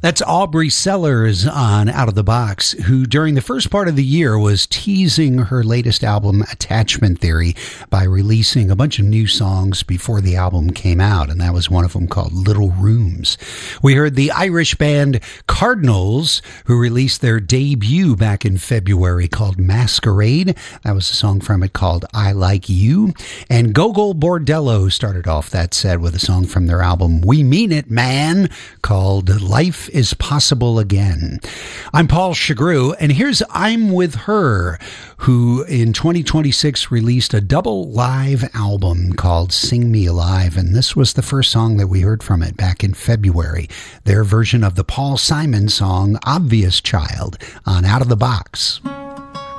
That's Aubrey Sellers on Out of the Box, who during the first part of the year was teasing her latest album, Attachment Theory, by releasing a bunch of new songs before the album came out, and that was one of them called Little Rooms. We heard the Irish band Cardinals, who released their debut back in February called Masquerade. That was a song from it called I Like You. And Gogol Bordello started off that set with a song from their album We Mean It, Man, called Life is Possible Again. I'm Paul Chagru, and here's I'm With Her, who in 2026 released a double live album called Sing Me Alive, and this was the first song that we heard from it back in February, their version of the Paul Simon song Obvious Child on Out of the Box.